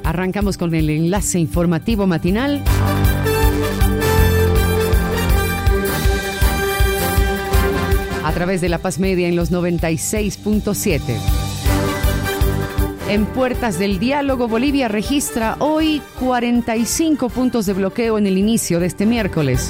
Arrancamos con el enlace informativo matinal. A través de La Paz Media en los 96.7. En puertas del diálogo, Bolivia registra hoy 45 puntos de bloqueo en el inicio de este miércoles.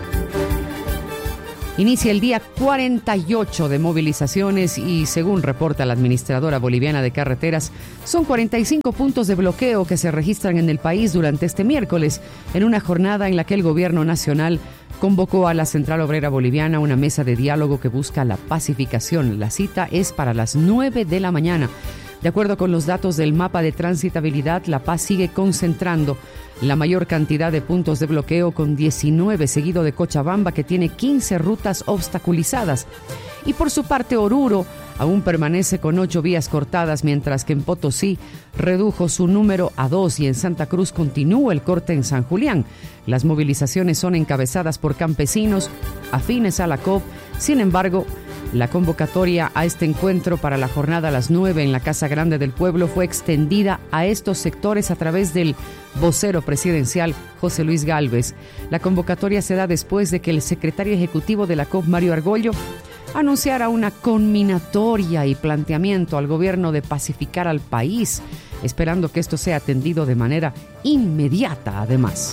Inicia el día 48 de movilizaciones y, según reporta la administradora boliviana de carreteras, son 45 puntos de bloqueo que se registran en el país durante este miércoles, en una jornada en la que el gobierno nacional convocó a la Central Obrera Boliviana a una mesa de diálogo que busca la pacificación. La cita es para las 9 de la mañana. De acuerdo con los datos del mapa de transitabilidad, La Paz sigue concentrando la mayor cantidad de puntos de bloqueo, con 19, seguido de Cochabamba, que tiene 15 rutas obstaculizadas. Y por su parte, Oruro aún permanece con 8 vías cortadas, mientras que en Potosí redujo su número a 2 y en Santa Cruz continúa el corte en San Julián. Las movilizaciones son encabezadas por campesinos afines a la COP. Sin embargo, la convocatoria a este encuentro para la jornada a las 9 en la Casa Grande del Pueblo fue extendida a estos sectores a través del vocero presidencial José Luis Gálvez. La convocatoria se da después de que el secretario ejecutivo de la COP, Mario Argollo, anunciara una conminatoria y planteamiento al gobierno de pacificar al país, esperando que esto sea atendido de manera inmediata, además.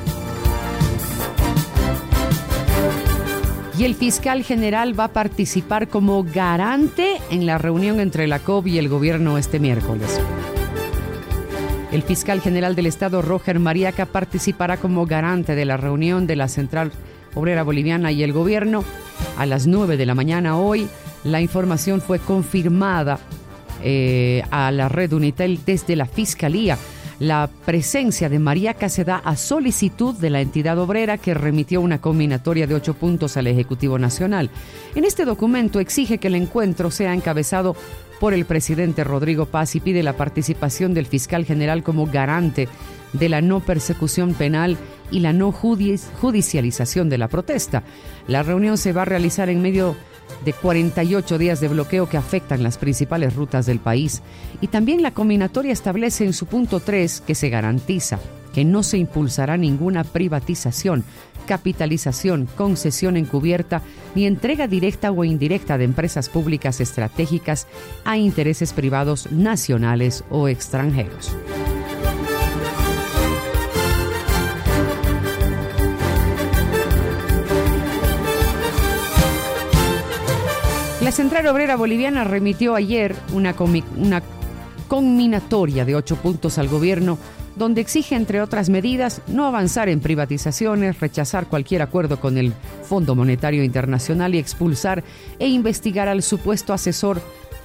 Y el fiscal general va a participar como garante en la reunión entre la COP y el gobierno este miércoles. El fiscal general del Estado, Roger Mariaca, participará como garante de la reunión de la Central Obrera Boliviana y el gobierno a las 9 de la mañana hoy. La información fue confirmada a la red Unitel desde la Fiscalía. La presencia de Mariaca se da a solicitud de la entidad obrera, que remitió una conminatoria de 8 puntos al Ejecutivo Nacional. En este documento exige que el encuentro sea encabezado por el presidente Rodrigo Paz y pide la participación del fiscal general como garante de la no persecución penal y la no judicialización de la protesta. La reunión se va a realizar en medio de 48 días de bloqueo que afectan las principales rutas del país. Y también la conminatoria establece en su punto 3 que se garantiza que no se impulsará ninguna privatización, capitalización, concesión encubierta ni entrega directa o indirecta de empresas públicas estratégicas a intereses privados nacionales o extranjeros. La Central Obrera Boliviana remitió ayer una conminatoria de 8 puntos al gobierno, donde exige, entre otras medidas, no avanzar en privatizaciones, rechazar cualquier acuerdo con el Fondo Monetario Internacional y expulsar e investigar al supuesto asesor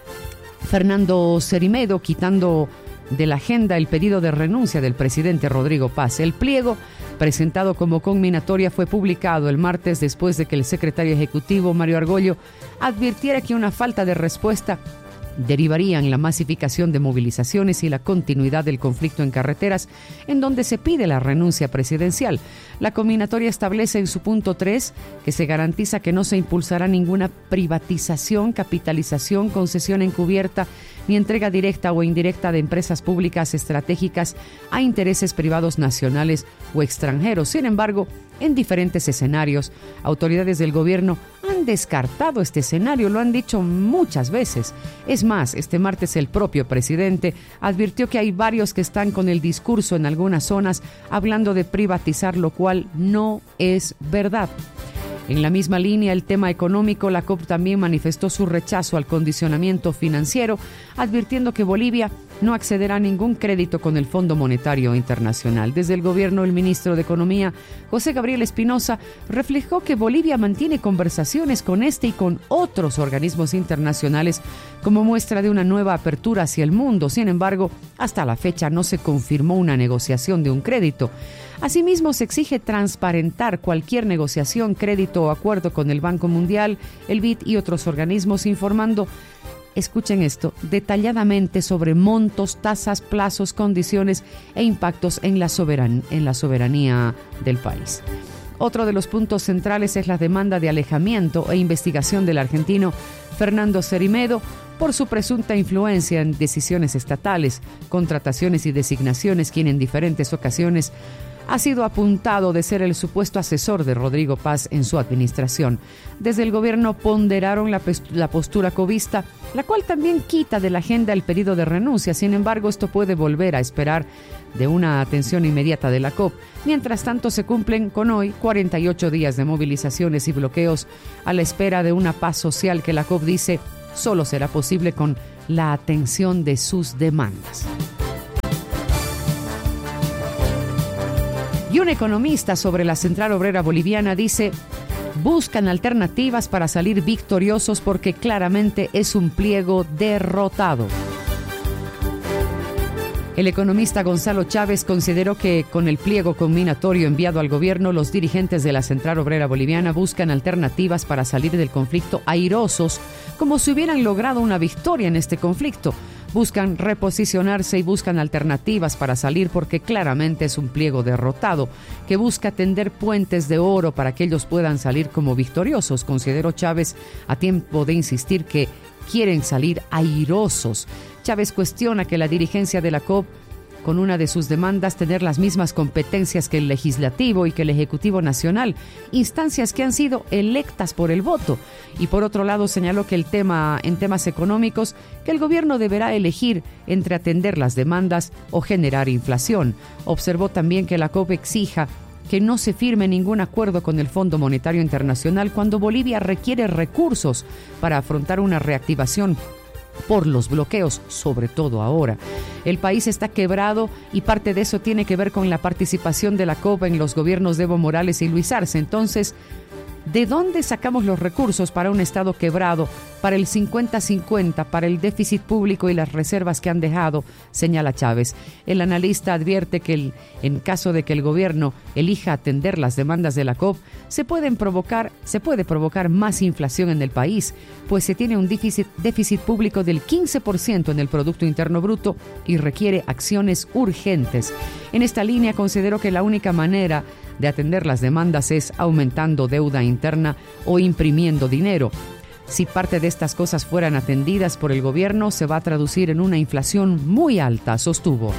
Fernando Cerimedo, quitando de la agenda el pedido de renuncia del presidente Rodrigo Paz. El pliego, presentado como conminatoria, fue publicado el martes después de que el secretario ejecutivo, Mario Argollo, advirtiera que una falta de respuesta derivaría en la masificación de movilizaciones y la continuidad del conflicto en carreteras, en donde se pide la renuncia presidencial. La conminatoria establece en su punto 3 que se garantiza que no se impulsará ninguna privatización, capitalización, concesión encubierta ni entrega directa o indirecta de empresas públicas estratégicas a intereses privados nacionales o extranjeros. Sin embargo, en diferentes escenarios, autoridades del gobierno han descartado este escenario, lo han dicho muchas veces. Es más, este martes el propio presidente advirtió que hay varios que están con el discurso en algunas zonas hablando de privatizar, lo cual no es verdad. En la misma línea, el tema económico, la COP también manifestó su rechazo al condicionamiento financiero, advirtiendo que Bolivia no accederá a ningún crédito con el Fondo Monetario Internacional. Desde el gobierno, el ministro de Economía, José Gabriel Espinosa, reflejó que Bolivia mantiene conversaciones con este y con otros organismos internacionales como muestra de una nueva apertura hacia el mundo. Sin embargo, hasta la fecha no se confirmó una negociación de un crédito. Asimismo, se exige transparentar cualquier negociación, crédito o acuerdo con el Banco Mundial, el BID y otros organismos, informando, escuchen esto, detalladamente sobre montos, tasas, plazos, condiciones e impactos en la soberanía del país. Otro de los puntos centrales es la demanda de alejamiento e investigación del argentino Fernando Cerimedo por su presunta influencia en decisiones estatales, contrataciones y designaciones, quien en diferentes ocasiones ha sido apuntado de ser el supuesto asesor de Rodrigo Paz en su administración. Desde el gobierno ponderaron la postura cobista, la cual también quita de la agenda el pedido de renuncia. Sin embargo, esto puede volver a esperar de una atención inmediata de la COP. Mientras tanto, se cumplen con hoy 48 días de movilizaciones y bloqueos a la espera de una paz social que la COP dice solo será posible con la atención de sus demandas. Y un economista sobre la Central Obrera Boliviana dice: buscan alternativas para salir victoriosos porque claramente es un pliego derrotado. El economista Gonzalo Chávez consideró que con el pliego combinatorio enviado al gobierno, los dirigentes de la Central Obrera Boliviana buscan alternativas para salir del conflicto airosos, como si hubieran logrado una victoria en este conflicto. Buscan reposicionarse y buscan alternativas para salir porque claramente es un pliego derrotado que busca tender puentes de oro para que ellos puedan salir como victoriosos, consideró Chávez, a tiempo de insistir que quieren salir airosos. Chávez cuestiona que la dirigencia de la COP, con una de sus demandas, tener las mismas competencias que el Legislativo y que el Ejecutivo Nacional, instancias que han sido electas por el voto. Y por otro lado señaló que en temas económicos, que el gobierno deberá elegir entre atender las demandas o generar inflación. Observó también que la COP exija que no se firme ningún acuerdo con el Fondo Monetario Internacional cuando Bolivia requiere recursos para afrontar una reactivación por los bloqueos, sobre todo ahora. El país está quebrado y parte de eso tiene que ver con la participación de la COP en los gobiernos de Evo Morales y Luis Arce. Entonces, ¿de dónde sacamos los recursos para un Estado quebrado, para el 50-50, para el déficit público y las reservas que han dejado?, señala Chávez. El analista advierte que en caso de que el gobierno elija atender las demandas de la COP, se puede provocar más inflación en el país, pues se tiene un déficit público del 15% en el Producto Interno Bruto y requiere acciones urgentes. En esta línea considero que la única manera de atender las demandas es aumentando deuda interna o imprimiendo dinero. Si parte de estas cosas fueran atendidas por el gobierno, se va a traducir en una inflación muy alta, sostuvo.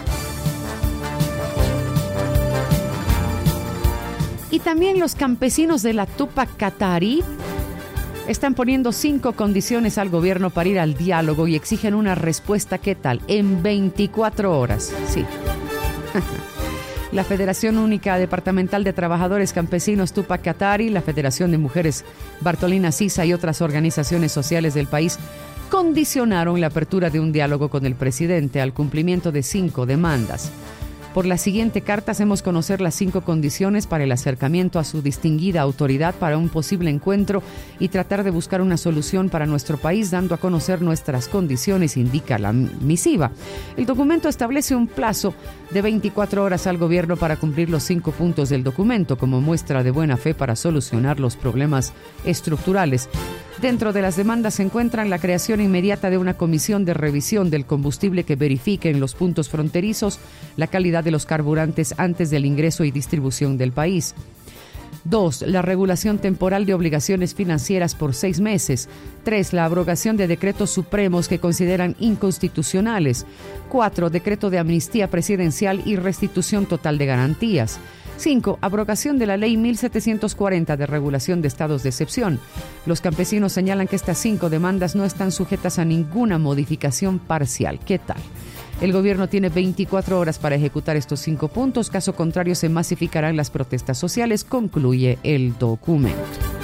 Y también los campesinos de la Tupac Katari están poniendo 5 condiciones al gobierno para ir al diálogo y exigen una respuesta, ¿qué tal?, en 24 horas. Sí. La Federación Única Departamental de Trabajadores Campesinos Tupac Katari, la Federación de Mujeres Bartolina Sisa y otras organizaciones sociales del país condicionaron la apertura de un diálogo con el presidente al cumplimiento de 5 demandas. Por la siguiente carta hacemos conocer las 5 condiciones para el acercamiento a su distinguida autoridad para un posible encuentro y tratar de buscar una solución para nuestro país, dando a conocer nuestras condiciones, indica la misiva. El documento establece un plazo de 24 horas al gobierno para cumplir los 5 puntos del documento como muestra de buena fe para solucionar los problemas estructurales. Dentro de las demandas se encuentran la creación inmediata de una comisión de revisión del combustible que verifique en los puntos fronterizos la calidad de los carburantes antes del ingreso y distribución del país. 2. La regulación temporal de obligaciones financieras por 6 meses. 3. La abrogación de decretos supremos que consideran inconstitucionales. 4. Decreto de amnistía presidencial y restitución total de garantías. 5. Abrogación de la Ley 1740 de regulación de estados de excepción. Los campesinos señalan que estas 5 demandas no están sujetas a ninguna modificación parcial. ¿Qué tal? El gobierno tiene 24 horas para ejecutar estos 5 puntos, caso contrario se masificarán las protestas sociales, concluye el documento.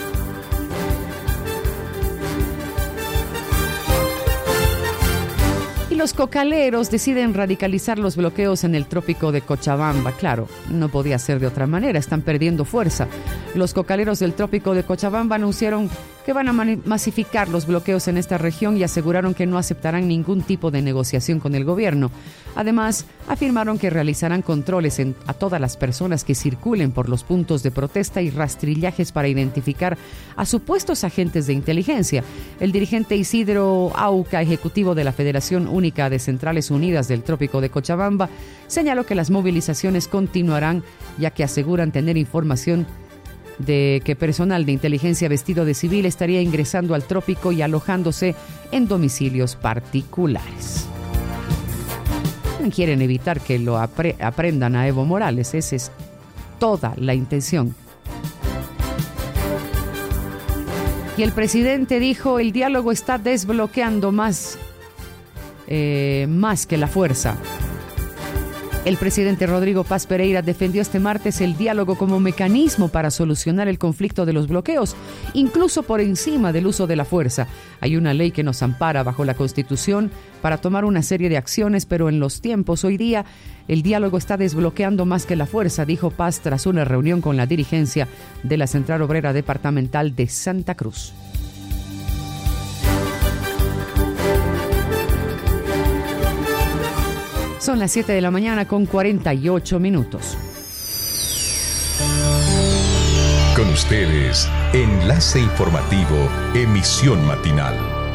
Los cocaleros deciden radicalizar los bloqueos en el trópico de Cochabamba. Claro, no podía ser de otra manera, están perdiendo fuerza. Los cocaleros del trópico de Cochabamba anunciaron que van a masificar los bloqueos en esta región y aseguraron que no aceptarán ningún tipo de negociación con el gobierno. Además, afirmaron que realizarán controles a todas las personas que circulen por los puntos de protesta y rastrillajes para identificar a supuestos agentes de inteligencia. El dirigente Isidro Auca, ejecutivo de la Federación Única de Centrales Unidas del Trópico de Cochabamba, señaló que las movilizaciones continuarán, ya que aseguran tener información de que personal de inteligencia vestido de civil estaría ingresando al trópico y alojándose en domicilios particulares. Quieren evitar que lo aprendan a Evo Morales. Esa es toda la intención. Y el presidente dijo: el diálogo está desbloqueando más que la fuerza. El presidente Rodrigo Paz Pereira defendió este martes el diálogo como mecanismo para solucionar el conflicto de los bloqueos, incluso por encima del uso de la fuerza. Hay una ley que nos ampara bajo la Constitución para tomar una serie de acciones, pero en los tiempos hoy día el diálogo está desbloqueando más que la fuerza, dijo Paz tras una reunión con la dirigencia de la Central Obrera Departamental de Santa Cruz. Son las 7 de la mañana con 48 minutos. Con ustedes, Enlace Informativo, emisión matinal.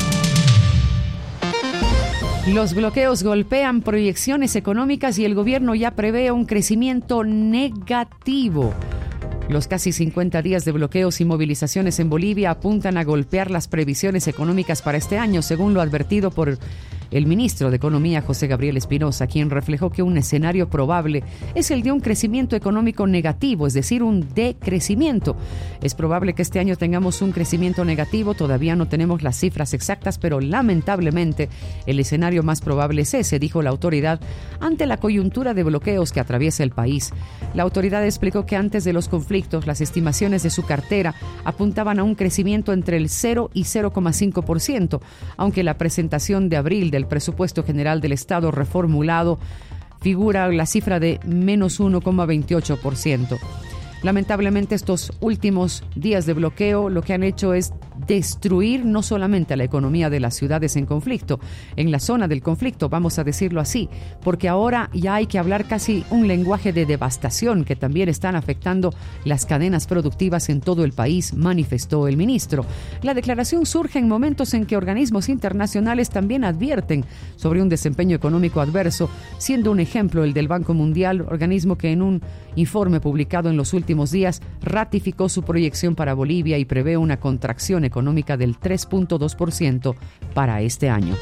Los bloqueos golpean proyecciones económicas y el gobierno ya prevé un crecimiento negativo. Los casi 50 días de bloqueos y movilizaciones en Bolivia apuntan a golpear las previsiones económicas para este año, según lo advertido por el ministro de Economía, José Gabriel Espinosa, quien reflejó que un escenario probable es el de un crecimiento económico negativo, es decir, un decrecimiento. Es probable que este año tengamos un crecimiento negativo, todavía no tenemos las cifras exactas, pero lamentablemente el escenario más probable es ese, dijo la autoridad, ante la coyuntura de bloqueos que atraviesa el país. La autoridad explicó que antes de los conflictos, las estimaciones de su cartera apuntaban a un crecimiento entre el 0 y 0,5%, aunque la presentación de abril del presupuesto general del Estado reformulado figura la cifra de menos 1,28%. Lamentablemente, estos últimos días de bloqueo lo que han hecho es destruir no solamente la economía de las ciudades en conflicto, en la zona del conflicto, vamos a decirlo así, porque ahora ya hay que hablar casi un lenguaje de devastación que también están afectando las cadenas productivas en todo el país, manifestó el ministro. La declaración surge en momentos en que organismos internacionales también advierten sobre un desempeño económico adverso, siendo un ejemplo el del Banco Mundial, organismo que en un informe publicado en los últimos días ratificó su proyección para Bolivia y prevé una contracción económica del 3.2% para este año.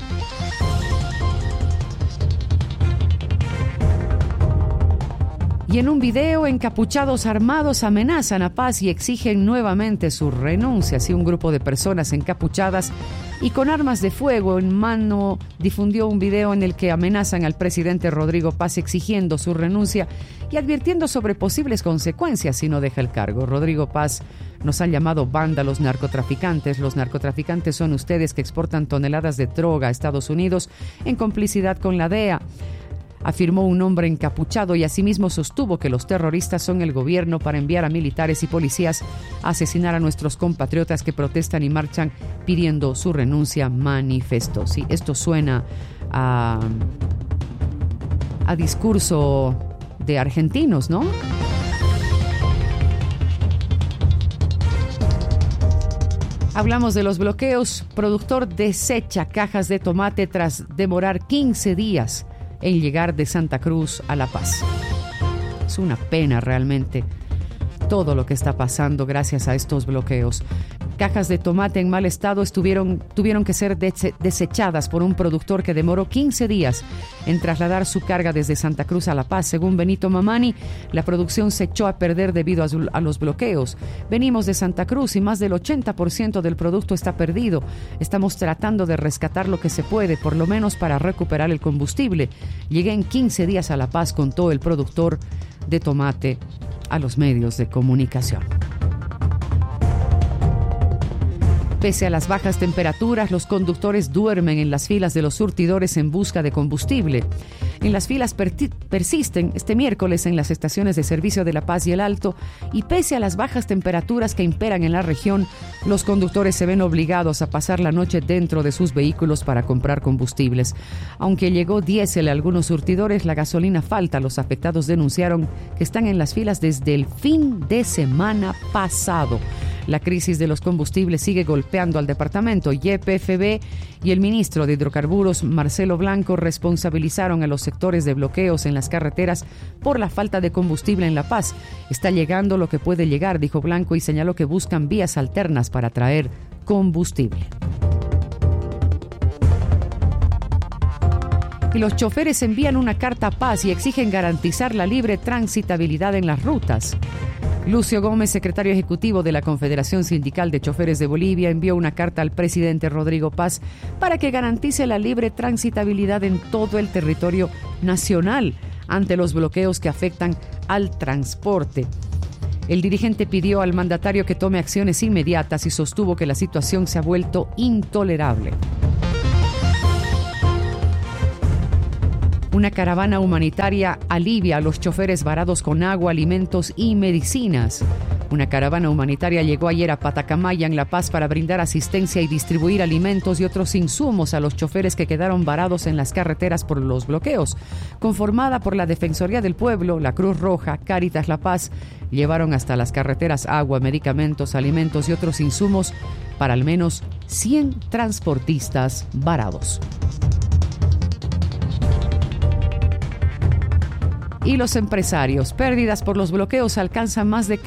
Y en un video, encapuchados armados amenazan a Paz y exigen nuevamente su renuncia. Así, un grupo de personas encapuchadas y con armas de fuego en mano difundió un video en el que amenazan al presidente Rodrigo Paz exigiendo su renuncia y advirtiendo sobre posibles consecuencias si no deja el cargo. Rodrigo Paz nos ha llamado vándalos narcotraficantes. Los narcotraficantes son ustedes que exportan toneladas de droga a Estados Unidos en complicidad con la DEA, afirmó un hombre encapuchado, y asimismo sostuvo que los terroristas son el gobierno para enviar a militares y policías a asesinar a nuestros compatriotas que protestan y marchan pidiendo su renuncia, manifestó. Sí, esto suena a discurso de argentinos, ¿no? Hablamos de los bloqueos. Productor desecha cajas de tomate tras demorar 15 días en llegar de Santa Cruz a La Paz. Es una pena realmente todo lo que está pasando gracias a estos bloqueos. Cajas de tomate en mal estado tuvieron que ser desechadas por un productor que demoró 15 días en trasladar su carga desde Santa Cruz a La Paz. Según Benito Mamani, la producción se echó a perder debido a los bloqueos. Venimos de Santa Cruz y más del 80% del producto está perdido. Estamos tratando de rescatar lo que se puede, por lo menos para recuperar el combustible. Llegué en 15 días a La Paz, contó el productor de tomate a los medios de comunicación. Pese a las bajas temperaturas, los conductores duermen en las filas de los surtidores en busca de combustible. En las filas persisten este miércoles en las estaciones de servicio de La Paz y El Alto, y pese a las bajas temperaturas que imperan en la región, los conductores se ven obligados a pasar la noche dentro de sus vehículos para comprar combustibles. Aunque llegó diésel a algunos surtidores, la gasolina falta. Los afectados denunciaron que están en las filas desde el fin de semana pasado. La crisis de los combustibles sigue golpeando al departamento. YPFB y el ministro de Hidrocarburos, Marcelo Blanco, responsabilizaron a los sectores de bloqueos en las carreteras por la falta de combustible en La Paz. Está llegando lo que puede llegar, dijo Blanco, y señaló que buscan vías alternas para traer combustible. Y los choferes envían una carta a Paz y exigen garantizar la libre transitabilidad en las rutas. Lucio Gómez, secretario ejecutivo de la Confederación Sindical de Choferes de Bolivia, envió una carta al presidente Rodrigo Paz para que garantice la libre transitabilidad en todo el territorio nacional ante los bloqueos que afectan al transporte. El dirigente pidió al mandatario que tome acciones inmediatas y sostuvo que la situación se ha vuelto intolerable. Una caravana humanitaria alivia a los choferes varados con agua, alimentos y medicinas. Una caravana humanitaria llegó ayer a Patacamaya, en La Paz, para brindar asistencia y distribuir alimentos y otros insumos a los choferes que quedaron varados en las carreteras por los bloqueos. Conformada por la Defensoría del Pueblo, la Cruz Roja, Cáritas La Paz, llevaron hasta las carreteras agua, medicamentos, alimentos y otros insumos para al menos 100 transportistas varados. Y los empresarios, pérdidas por los bloqueos alcanzan más de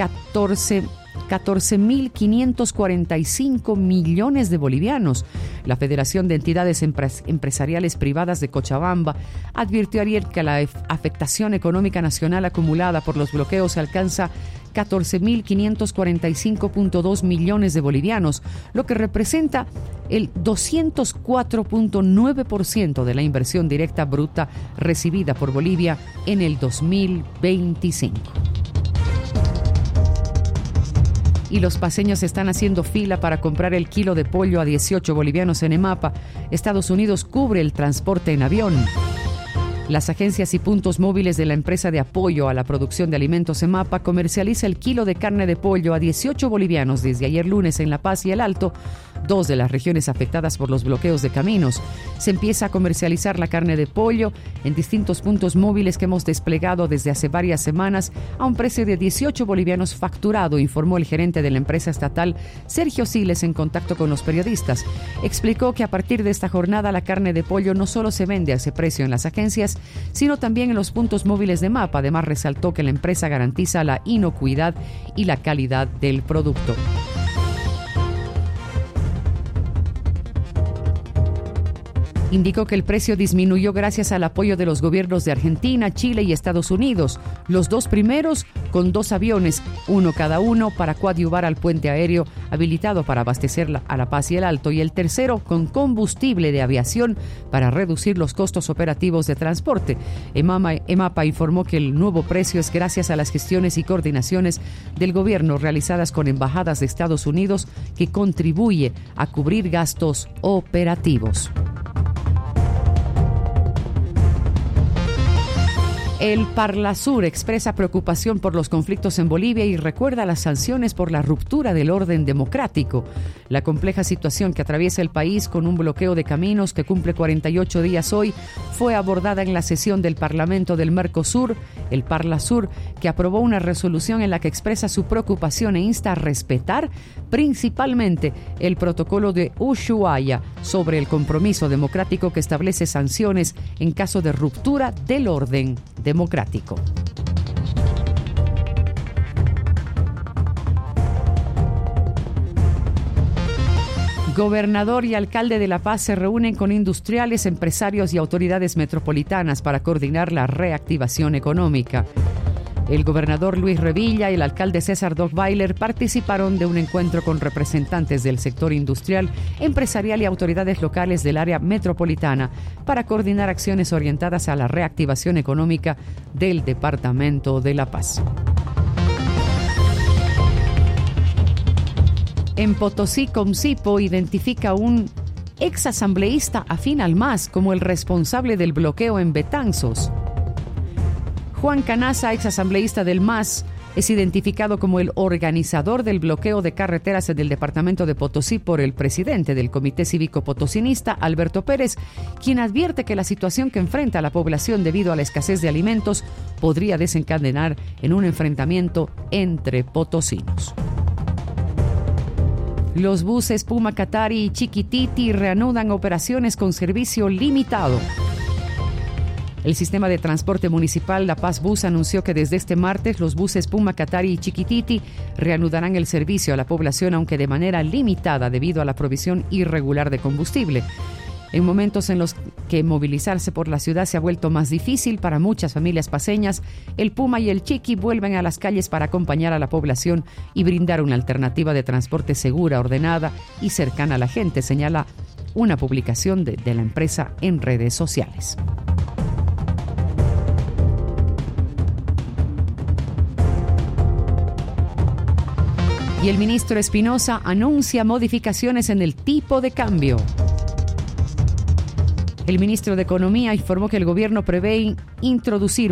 14.545 millones de bolivianos. La Federación de Entidades Empresariales Privadas de Cochabamba advirtió ayer que la afectación económica nacional acumulada por los bloqueos alcanza 14.545.2 millones de bolivianos, lo que representa el 204.9% de la inversión directa bruta recibida por Bolivia en el 2025. Y los paceños están haciendo fila para comprar el kilo de pollo a 18 bolivianos en EMAPA. Estados Unidos cubre el transporte en avión. Las agencias y puntos móviles de la empresa de apoyo a la producción de alimentos EMAPA comercializa el kilo de carne de pollo a 18 bolivianos desde ayer lunes en La Paz y El Alto, dos de las regiones afectadas por los bloqueos de caminos. Se empieza a comercializar la carne de pollo en distintos puntos móviles que hemos desplegado desde hace varias semanas a un precio de 18 bolivianos facturado, informó el gerente de la empresa estatal, Sergio Siles, en contacto con los periodistas. Explicó que a partir de esta jornada la carne de pollo no solo se vende a ese precio en las agencias, sino también en los puntos móviles de MAPA. Además, resaltó que la empresa garantiza la inocuidad y la calidad del producto. Indicó que el precio disminuyó gracias al apoyo de los gobiernos de Argentina, Chile y Estados Unidos. Los dos primeros con 2 aviones, uno cada uno, para coadyuvar al puente aéreo habilitado para abastecer a La Paz y El Alto, y el tercero con combustible de aviación para reducir los costos operativos de transporte. EMAPA informó que el nuevo precio es gracias a las gestiones y coordinaciones del gobierno realizadas con embajadas de Estados Unidos, que contribuye a cubrir gastos operativos. El Parlasur expresa preocupación por los conflictos en Bolivia y recuerda las sanciones por la ruptura del orden democrático. La compleja situación que atraviesa el país con un bloqueo de caminos que cumple 48 días hoy fue abordada en la sesión del Parlamento del Mercosur, el Parlasur, que aprobó una resolución en la que expresa su preocupación e insta a respetar principalmente el protocolo de Ushuaia sobre el compromiso democrático que establece sanciones en caso de ruptura del orden democrático. Gobernador y alcalde de La Paz se reúnen con industriales, empresarios y autoridades metropolitanas para coordinar la reactivación económica. El gobernador Luis Revilla y el alcalde César Dogbailer participaron de un encuentro con representantes del sector industrial, empresarial y autoridades locales del área metropolitana para coordinar acciones orientadas a la reactivación económica del departamento de La Paz. En Potosí, Comcipo identifica a un exasambleísta afín al MAS como el responsable del bloqueo en Betanzos. Juan Canaza, exasambleísta del MAS, es identificado como el organizador del bloqueo de carreteras en el departamento de Potosí por el presidente del Comité Cívico Potosinista, Alberto Pérez, quien advierte que la situación que enfrenta la población debido a la escasez de alimentos podría desencadenar en un enfrentamiento entre potosinos. Los buses Puma Katari y Chiquititi reanudan operaciones con servicio limitado. El sistema de transporte municipal La Paz Bus anunció que desde este martes los buses Puma Katari y Chiquititi reanudarán el servicio a la población, aunque de manera limitada debido a la provisión irregular de combustible. En momentos en los que movilizarse por la ciudad se ha vuelto más difícil para muchas familias paceñas, el Puma y el Chiqui vuelven a las calles para acompañar a la población y brindar una alternativa de transporte segura, ordenada y cercana a la gente, señala una publicación de la empresa en redes sociales. Y el ministro Espinosa anuncia modificaciones en el tipo de cambio. El ministro de Economía informó que el gobierno prevé introducir